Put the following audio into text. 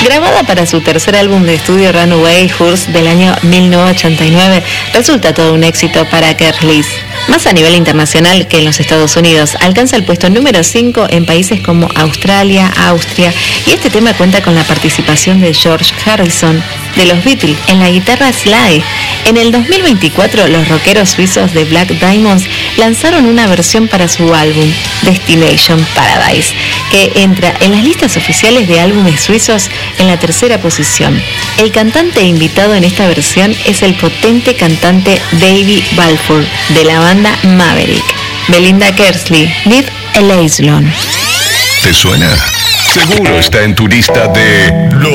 Grabada para su tercer álbum de estudio Runaway Horse del año 1989, resulta todo un éxito para Kearsley. Más a nivel internacional que en los Estados Unidos, alcanza el puesto número 5 en países como Australia, Austria, y este tema cuenta con la participación de George Harrison de los Beatles en la guitarra slide. En el 2024, los rockeros suizos de Black Diamonds lanzaron una versión para su álbum Destination Paradise, que entra en las listas oficiales de álbumes suizos en la tercera posición. El cantante invitado en esta versión es el potente cantante David Balfour de la banda Maverick. Belinda Kearsley, Live a Liaison. ¿Te suena? Seguro está en tu lista de